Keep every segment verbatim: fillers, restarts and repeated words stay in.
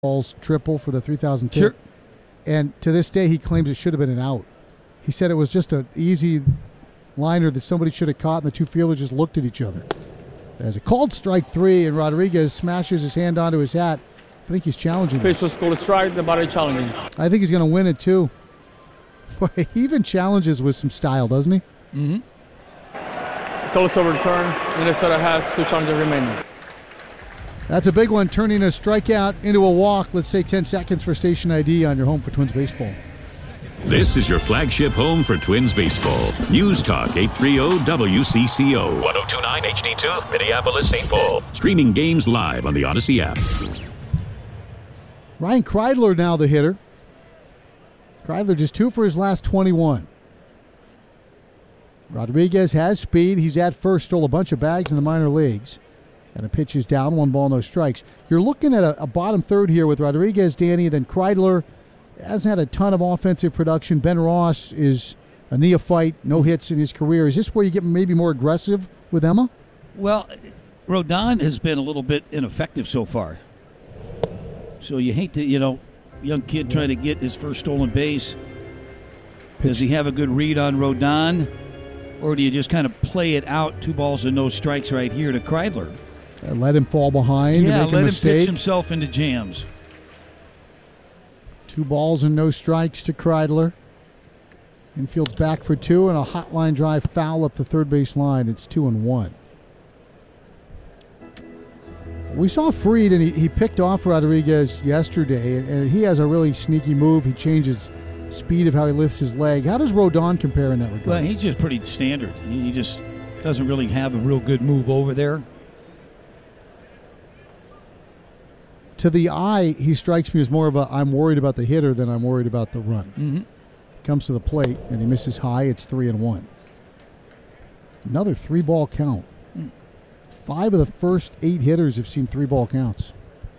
balls triple for the three thousand tip. Sure. And to this day, he claims it should have been an out. He said it was just an easy liner that somebody should have caught, and the two fielders just looked at each other. There's a called strike three, and Rodriguez smashes his hand onto his hat. I think he's challenging Pitch this. was called a strike, the batter challenging. I think he's going to win it, too. Boy, he even challenges with some style, doesn't he? Mm-hmm. Call is overturned. Minnesota has two challenges remaining. That's a big one, turning a strikeout into a walk. Let's take ten seconds for station I D on your home for Twins baseball. This is your flagship home for Twins baseball. News Talk eight thirty W C C O. one oh two point nine H D two, Minneapolis, Saint Paul. Streaming games live on the Odyssey app. Ryan Kreidler now the hitter. Kreidler just two for his last twenty-one. Rodriguez has speed. He's at first, stole a bunch of bags in the minor leagues. And a pitch is down, one ball, no strikes. You're looking at a, a bottom third here with Rodriguez, Danny, then Kreidler. Hasn't had a ton of offensive production. Ben Ross is a neophyte, no hits in his career. Is this where you get maybe more aggressive with Emma? Well, Rodon has been a little bit ineffective so far. So you hate to, you know, young kid trying to get his first stolen base. Does he have a good read on Rodon? Or do you just kind of play it out, two balls and no strikes right here to Kreidler? Uh, let him fall behind Yeah, and make let a him mistake. pitch himself into jams. Two balls and no strikes to Kreidler. Infield's back for two, and a hot line drive foul up the third base line. It's two and one. We saw Fried, and he, he picked off Rodriguez yesterday, and, and he has a really sneaky move. He changes speed of how he lifts his leg. How does Rodon compare in that regard? Well, he's just pretty standard. He he just doesn't really have a real good move over there. To the eye, he strikes me as more of a I'm worried about the hitter than I'm worried about the run. Mm-hmm. Comes to the plate, and he misses high. It's three and one. Another three-ball count. Mm. Five of the first eight hitters have seen three-ball counts.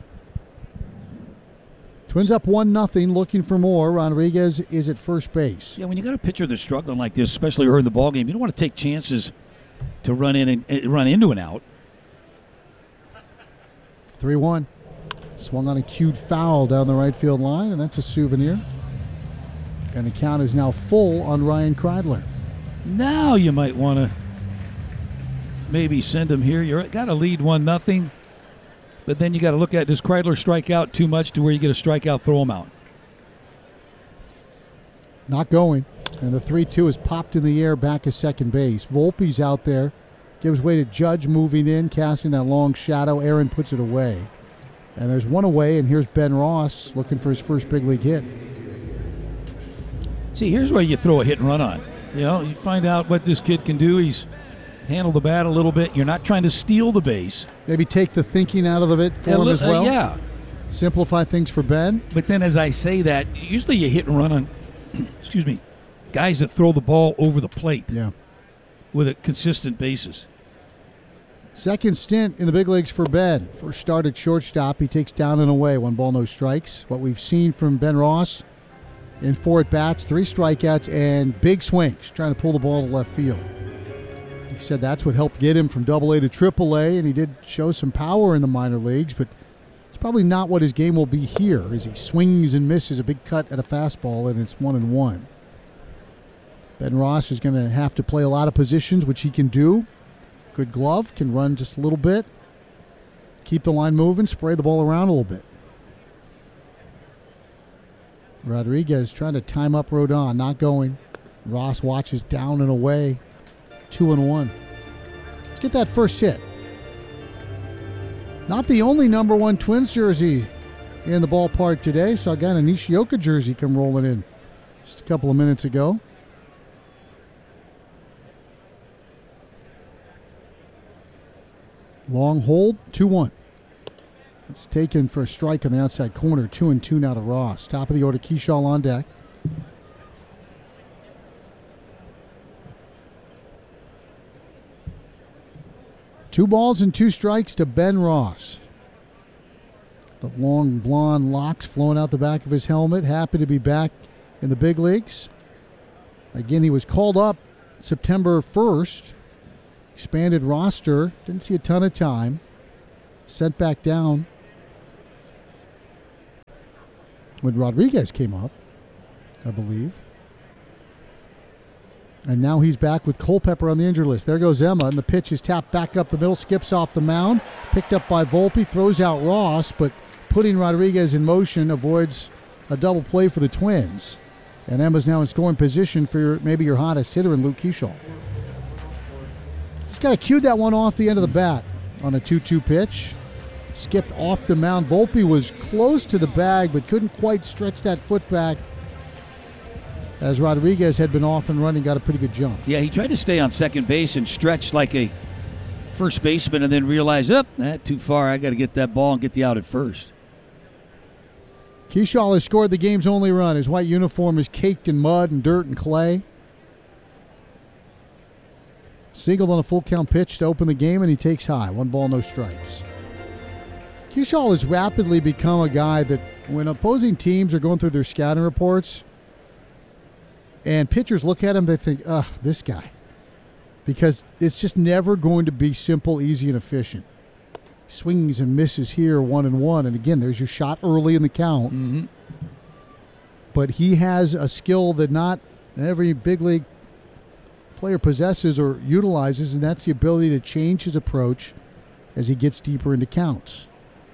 Twins up one nothing, looking for more. Rodriguez is at first base. Yeah, when you got a pitcher that's struggling like this, especially early in the ball game, you don't want to take chances to run in and uh, run into an out. three one. Swung on a cued foul down the right field line, and that's a souvenir. And the count is now full on Ryan Kreidler. Now you might want to maybe send him here. You got to lead one nothing, but then you got to look at, does Kreidler strike out too much to where you get a strikeout, throw him out? Not going. And the three two is popped in the air back at second base. Volpe's out there. Gives way to Judge moving in, casting that long shadow. Aaron puts it away. And there's one away, and here's Ben Ross looking for his first big league hit. See, here's where you throw a hit and run on. You know, you find out what this kid can do. He's handled the bat a little bit. You're not trying to steal the base. Maybe take the thinking out of it for Yeah, him li- as well. uh, yeah. Simplify things for Ben. But then as I say that, usually you hit and run on, excuse me, guys that throw the ball over the plate Yeah. with a consistent basis. Second stint in the big leagues for Ben. First start at shortstop. He takes down and away. One ball, no strikes. What we've seen from Ben Ross in four at-bats, three strikeouts, and big swings, trying to pull the ball to left field. He said that's what helped get him from double A to triple A, and he did show some power in the minor leagues, but it's probably not what his game will be here as he swings and misses a big cut at a fastball, and it's one and one. Ben Ross is going to have to play a lot of positions, which he can do. Good glove, can run just a little bit, keep the line moving, spray the ball around a little bit. Rodriguez trying to time up Rodon, not going. Ross watches down and away, two and one. Let's get that first hit. Not the only number one Twins jersey in the ballpark today. Saw a guy in a Nishioka jersey come rolling in just a couple of minutes ago. Long hold, two one. It's taken for a strike on the outside corner, two and two now to Ross. Top of the order, Keyshaw on deck. Two balls and two strikes to Ben Ross. The long blonde locks flowing out the back of his helmet. Happy to be back in the big leagues. Again, he was called up September first. Expanded roster. Didn't see a ton of time. Sent back down when Rodriguez came up, I believe. And now he's back with Culpepper on the injury list. There goes Emma, and the pitch is tapped back up the middle, skips off the mound, picked up by Volpe, throws out Ross, but putting Rodriguez in motion avoids a double play for the Twins. And Emma's now in scoring position for your, maybe your hottest hitter in Luke Keschall. Just got to cue that one off the end of the bat on a two two pitch. Skipped off the mound. Volpe was close to the bag, but couldn't quite stretch that foot back, as Rodriguez had been off and running, got a pretty good jump. Yeah, he tried to stay on second base and stretch like a first baseman and then realized, oh, that too far. I got to get that ball and get the out at first. Keschall has scored the game's only run. His white uniform is caked in mud and dirt and clay. Singled on a full count pitch to open the game, and he takes high. One ball, no strikes. Keschall has rapidly become a guy that when opposing teams are going through their scouting reports and pitchers look at him, they think, ugh, this guy. Because it's just never going to be simple, easy, and efficient. Swings and misses here, one and one. And again, there's your shot early in the count. Mm-hmm. But he has a skill that not every big league player possesses or utilizes, and that's the ability to change his approach as he gets deeper into counts.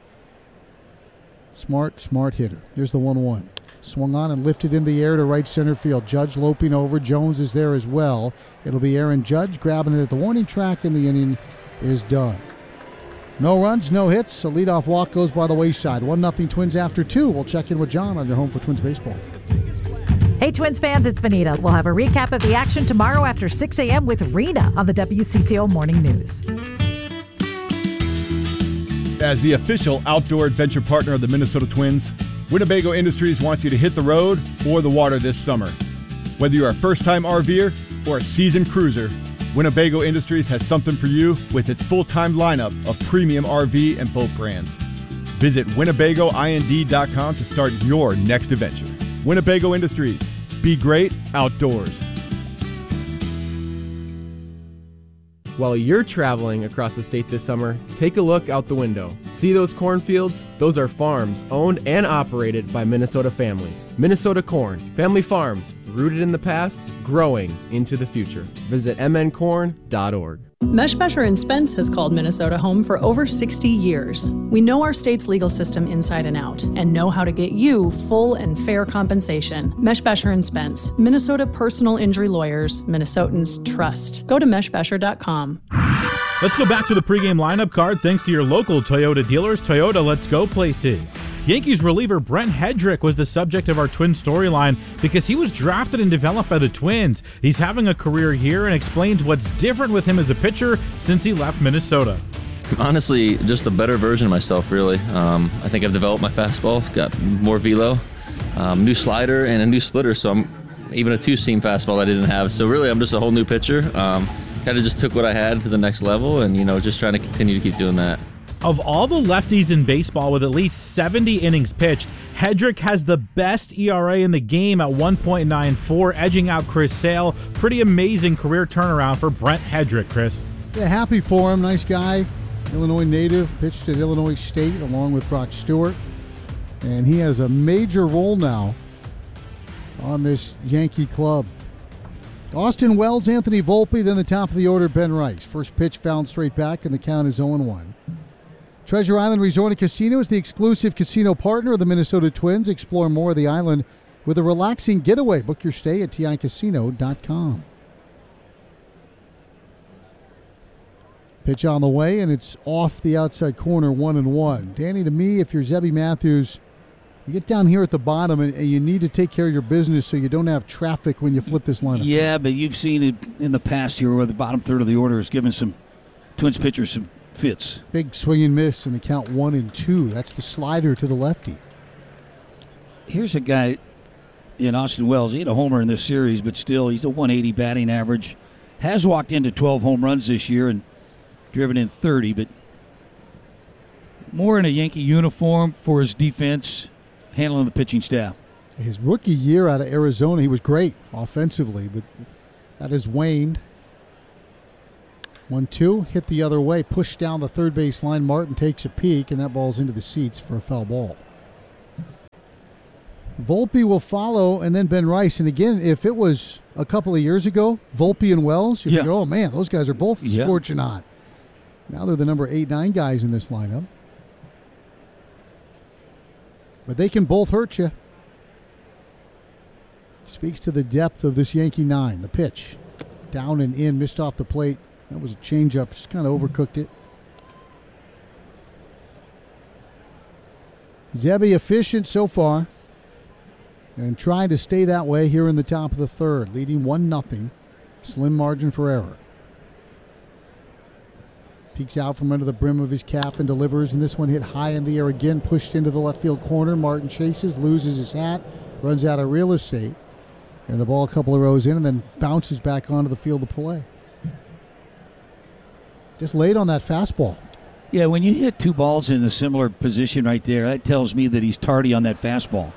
Smart, smart hitter. Here's the one one. Swung on and lifted in the air to right center field. Judge loping over. Jones is there as well. It'll be Aaron Judge grabbing it at the warning track, and the inning is done. No runs, no hits. A leadoff walk goes by the wayside. one nothing Twins after two. We'll check in with John on your home for Twins baseball. Hey, Twins fans, it's Benita. We'll have a recap of the action tomorrow after six a.m. with Rena on the W C C O Morning News. As the official outdoor adventure partner of the Minnesota Twins, Winnebago Industries wants you to hit the road or the water this summer. Whether you're a first-time RVer or a seasoned cruiser, Winnebago Industries has something for you with its full-time lineup of premium R V and boat brands. Visit Winnebago I N D dot com to start your next adventure. Winnebago Industries. Be great outdoors. While you're traveling across the state this summer, take a look out the window. See those cornfields? Those are farms owned and operated by Minnesota families. Minnesota Corn, family farms, rooted in the past, growing into the future. Visit m n corn dot org. Meshbesher and Spence has called Minnesota home for over sixty years. We know our state's legal system inside and out and know how to get you full and fair compensation. Meshbesher and Spence, Minnesota personal injury lawyers, Minnesotans trust. Go to meshbesher dot com. Let's go back to the pregame lineup card thanks to your local Toyota dealers. Toyota, let's go places. Yankees reliever Brent Hedrick was the subject of our Twins storyline because he was drafted and developed by the Twins. He's having a career here and explains what's different with him as a pitcher since he left Minnesota. Honestly, just a better version of myself, really. Um, I think I've developed my fastball, got more velo, um, new slider, and a new splitter, so I'm even a two-seam fastball I didn't have. So really, I'm just a whole new pitcher. Um, kind of just took what I had to the next level and, you know, just trying to continue to keep doing that. Of all the lefties in baseball with at least seventy innings pitched, Hedrick has the best E R A in the game at one point nine four, edging out Chris Sale. Pretty amazing career turnaround for Brent Hedrick, Chris. Yeah, happy for him. Nice guy. Illinois native, pitched at Illinois State along with Brock Stewart. And he has a major role now on this Yankee club. Austin Wells, Anthony Volpe, then the top of the order, Ben Rice. First pitch fouled straight back, and the count is oh and one. Treasure Island Resort and Casino is the exclusive casino partner of the Minnesota Twins. Explore more of the island with a relaxing getaway. Book your stay at T I casino dot com. Pitch on the way, and it's off the outside corner, one and one. Danny, to me, if you're Zebby Matthews, you get down here at the bottom, and, and you need to take care of your business so you don't have traffic when you flip this lineup. Yeah, but you've seen it in the past here where the bottom third of the order has given some Twins pitchers some fits. Big swing and miss, and the count one and two. That's the slider to the lefty. Here's a guy in Austin Wells. He had a homer in this series, but still, he's a one eighty batting average. Has walked into twelve home runs this year and driven in thirty, but more in a Yankee uniform for his defense, handling the pitching staff. His rookie year out of Arizona, he was great offensively, but that has waned. one two, hit the other way, pushed down the third base line. Martin takes a peek, and that ball's into the seats for a foul ball. Volpe will follow, and then Ben Rice. And again, if it was a couple of years ago, Volpe and Wells, you'd Yeah. think, oh man, those guys are both Yeah. scorching hot. Now they're the number eight, nine guys in this lineup. But they can both hurt you. Speaks to the depth of this Yankee nine. The pitch, down and in, missed off the plate. That was a changeup. Just kind of overcooked it. Zebby efficient so far, and trying to stay that way here in the top of the third, leading one nothing. Slim margin for error. Peeks out from under the brim of his cap and delivers, and this one hit high in the air again, pushed into the left field corner. Martin chases, loses his hat, runs out of real estate, and the ball a couple of rows in and then bounces back onto the field of play. Just late on that fastball. Yeah, when you hit two balls in a similar position right there, that tells me that he's tardy on that fastball.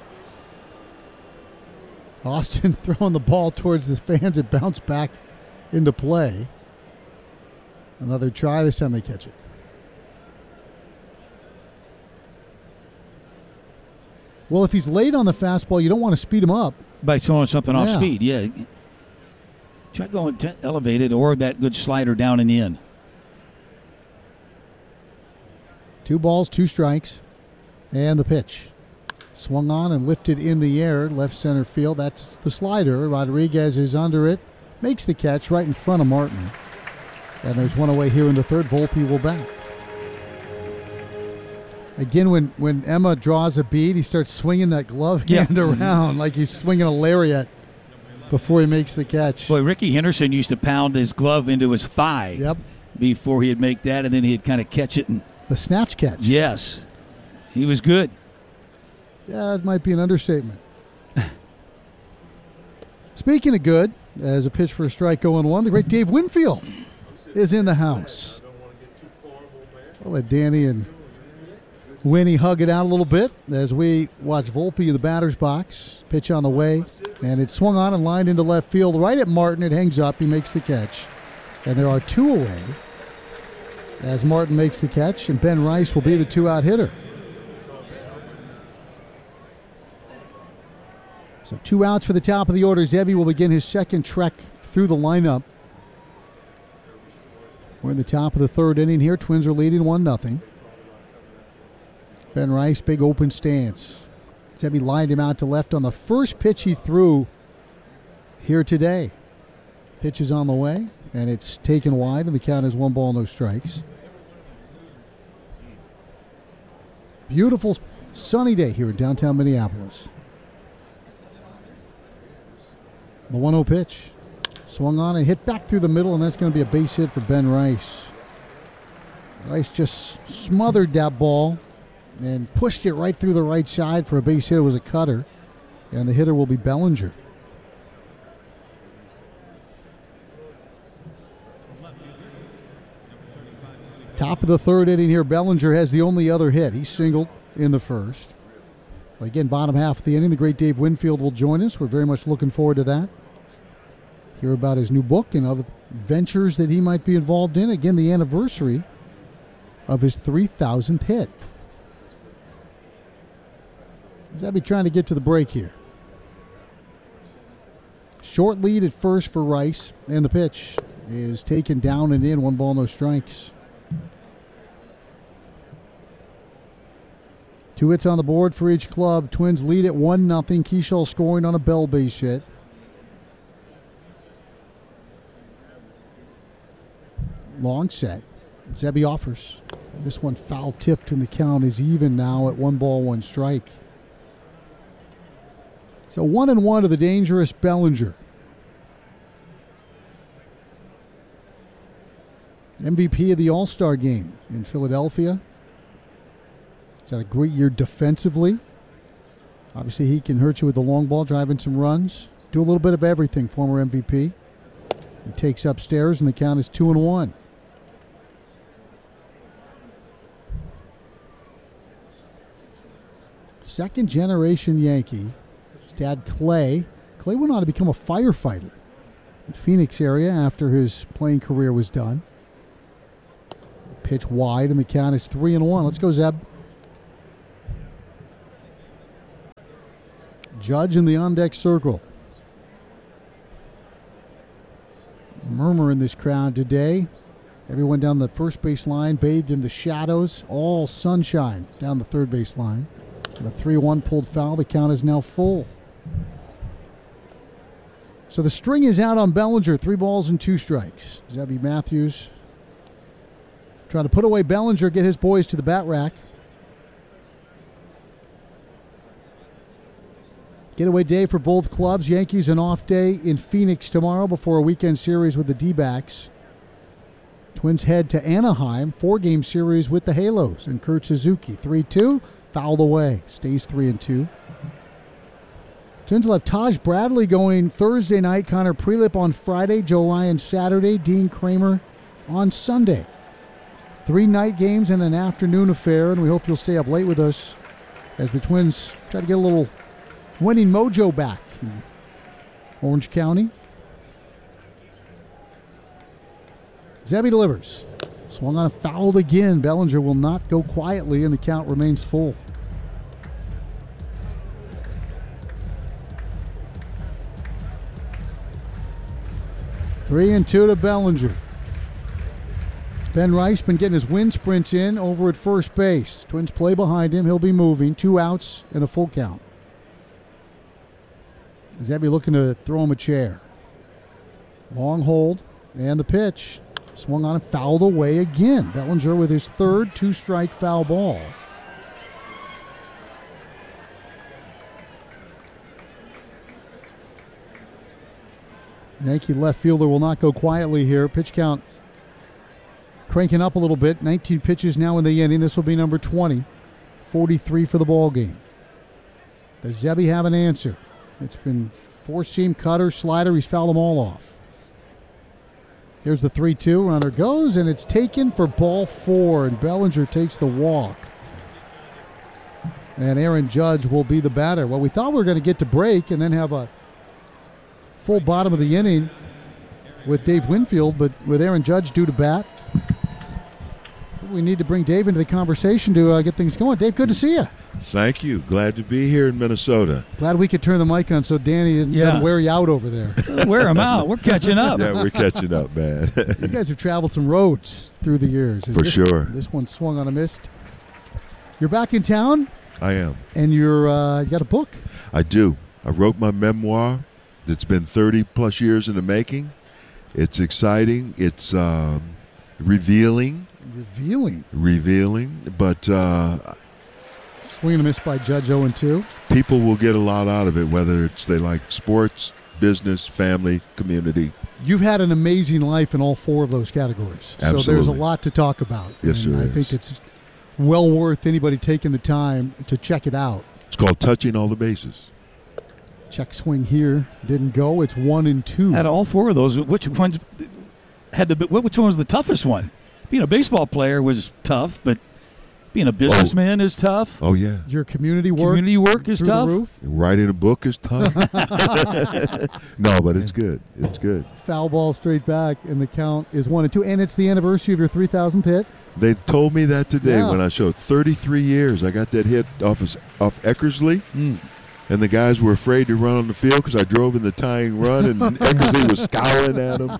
Austin throwing the ball towards the fans. It bounced back into play. Another try. This time they catch it. Well, if he's late on the fastball, you don't want to speed him up. By throwing something off Yeah. speed, yeah. Try going t- elevated or that good slider down and in. Two balls, two strikes, and the pitch. Swung on and lifted in the air, left center field. That's the slider. Rodriguez is under it, makes the catch right in front of Martin. And there's one away here in the third. Volpe will bat. Again, when, when Emma draws a bead, he starts swinging that glove Yeah. hand around like he's swinging a lariat before he makes the catch. Boy, Ricky Henderson used to pound his glove into his thigh Yep. before he'd make that, and then he'd kind of catch it. And The snatch catch. yes, he was good. Yeah, that might be an understatement. Speaking of good, as a pitch for a strike oh and one, the great Dave Winfield is in the house. I'll let Danny and Winnie hug it out a little bit as we watch Volpe in the batter's box. Pitch on the way, and it's swung on and lined into left field. Right at Martin, it hangs up. He makes the catch. And there are two away as Martin makes the catch, and Ben Rice will be the two-out hitter. So two outs for the top of the order. Zebby will begin his second trek through the lineup. We're in the top of the third inning here. Twins are leading one nothing. Ben Rice, big open stance. Zebby lined him out to left on the first pitch he threw here today. Pitch is on the way, and it's taken wide, and the count is one ball, no strikes. Beautiful sunny day here in downtown Minneapolis. The one oh pitch. Swung on and hit back through the middle, and that's going to be a base hit for Ben Rice. Rice just smothered that ball and pushed it right through the right side for a base hit. It was a cutter, and the hitter will be Bellinger. Top of the third inning here, Bellinger has the only other hit. He singled in the first. Again, bottom half of the inning, the great Dave Winfield will join us. We're very much looking forward to that. Hear about his new book and other ventures that he might be involved in. Again, the anniversary of his three thousandth hit. Zebby trying to get to the break here. Short lead at first for Rice, and the pitch is taken down and in. One ball, no strikes. Two hits on the board for each club. Twins lead at one nothing. Keishall scoring on a Bell base hit. Long set. Zebby offers. This one foul tipped, and the count is even now at one ball, one strike. So one and one to the dangerous Bellinger. M V P of the All-Star game in Philadelphia. He's had a great year defensively. Obviously, he can hurt you with the long ball, driving some runs. Do a little bit of everything, former M V P. He takes upstairs, and the count is two and one. Second generation Yankee. His dad, Clay. Clay went on to become a firefighter in the Phoenix area after his playing career was done. Pitch wide, and the count is three and one. Let's go, Zeb. Judge in the on-deck circle. Murmur in this crowd today. Everyone down the first base line bathed in the shadows. All sunshine down the third base line. And a three one pulled foul. The count is now full. So the string is out on Bellinger. Three balls and two strikes. Zebby Matthews trying to put away Bellinger, get his boys to the bat rack. Getaway day for both clubs. Yankees an off day in Phoenix tomorrow before a weekend series with the D-backs. Twins head to Anaheim, four-game series with the Halos and Kurt Suzuki. three two, fouled away, stays three and two. Twins will have Taj Bradley going Thursday night, Connor Prelip on Friday, Joe Ryan Saturday, Dean Kramer on Sunday. Three night games and an afternoon affair, and we hope you'll stay up late with us as the Twins try to get a little winning mojo back in Orange County. Zebby delivers. Swung on a fouled again. Bellinger will not go quietly, and the count remains full. Three and two to Bellinger. Ben Rice been getting his wind sprints in over at first base. Twins play behind him. He'll be moving. Two outs and a full count. Zebby looking to throw him a chair. Long hold and the pitch. Swung on and fouled away again. Bellinger with his third two-strike foul ball. Yankee left fielder will not go quietly here. Pitch count cranking up a little bit. nineteen pitches now in the inning. This will be number twenty. forty-three for the ball game. Does Zebby have an answer? It's been four-seam, cutter, slider. He's fouled them all off. Here's the three two. Runner goes, and it's taken for ball four, and Bellinger takes the walk. And Aaron Judge will be the batter. Well, we thought we were going to get to break and then have a full bottom of the inning with Dave Winfield, but with Aaron Judge due to bat, we need to bring Dave into the conversation to uh, get things going. Dave, good to see you. Thank you. Glad to be here in Minnesota. Glad we could turn the mic on so Danny didn't Yeah. wear you out over there. Wear him out. We're catching up. Yeah, we're catching up, man. You guys have traveled some roads through the years. For this, sure. This one swung on a miss. You're back in town, I am. and you're uh, you got a book. I do. I wrote my memoir that's been thirty plus years in the making. It's exciting. It's um, revealing. Revealing. Revealing. But uh, Swing and a miss by Judge oh and two. people will get a lot out of it, whether it's they like sports, business, family, community. You've had an amazing life in all four of those categories. So there's a Absolutely. lot to talk about. Yes, and there I is. think it's well worth anybody taking the time to check it out. It's called Touching All the Bases. Check swing here. Didn't go. It's one and two. Out of all four of those, which one had to be, which one was the toughest one? Being a baseball player was tough, but being a businessman is tough. Oh, yeah. Your community work. Community work is through the tough. roof. Writing a book is tough. No, but it's good. It's good. Foul ball straight back, and the count is one and two. And it's the anniversary of your three thousandth hit. They told me that today Yeah. when I showed thirty-three years. I got that hit off of, off Eckersley, Mm. and the guys were afraid to run on the field because I drove in the tying run, and Eckersley was scowling at them.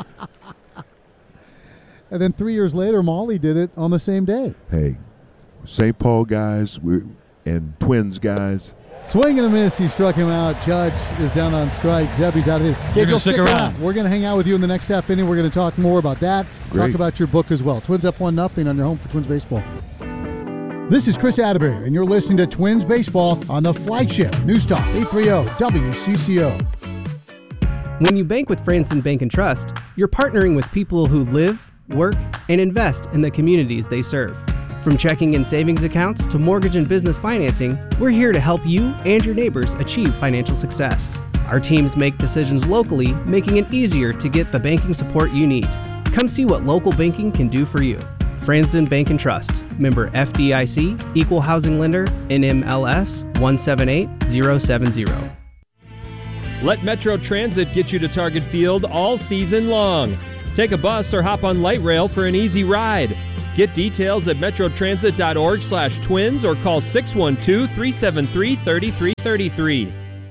And then three years later, Molly did it on the same day. Hey, Saint Paul guys we and Twins guys. Swing and a miss. He struck him out. Judge is down on strike. Zebby's out of it. Dave, gonna you'll stick stick around. We're going to hang out with you in the next half inning. We're going to talk more about that. Great. Talk about your book as well. Twins up one nothing on your home for Twins baseball. This is Chris Atterbury, and you're listening to Twins baseball on the flagship News Talk eight thirty W C C O. When you bank with Franson Bank and Trust, you're partnering with people who live, work, and invest in the communities they serve. From checking and savings accounts to mortgage and business financing, we're here to help you and your neighbors achieve financial success. Our teams make decisions locally, making it easier to get the banking support you need. Come see what local banking can do for you. Franson Bank and Trust, member F D I C, equal housing lender, N M L S one seven eight zero seven zero. Let Metro Transit get you to Target Field all season long. Take a bus or hop on light rail for an easy ride. Get details at metrotransit dot org slash twins or call six one two, three seven three, three three three three.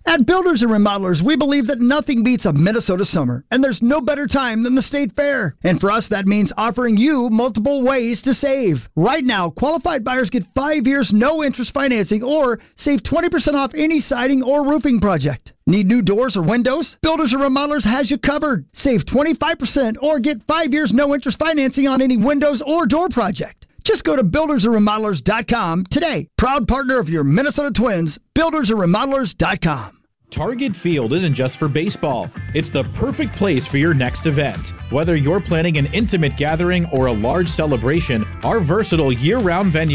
At Builders and Remodelers, we believe that nothing beats a Minnesota summer, and there's no better time than the State Fair. And for us, that means offering you multiple ways to save. Right now, qualified buyers get five years no-interest financing or save twenty percent off any siding or roofing project. Need new doors or windows? Builders and Remodelers has you covered. Save twenty-five percent or get five years no-interest financing on any windows or door project. Just go to builders and remodelers dot com today. Proud partner of your Minnesota Twins, builders and remodelers dot com. Target Field isn't just for baseball. It's the perfect place for your next event. Whether you're planning an intimate gathering or a large celebration, our versatile year-round venue